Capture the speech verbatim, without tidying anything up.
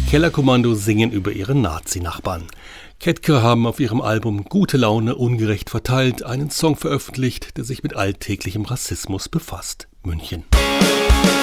Kellerkommando singen über ihre Nazi-Nachbarn. Kettker haben auf ihrem Album Gute Laune ungerecht verteilt einen Song veröffentlicht, der sich mit alltäglichem Rassismus befasst. München.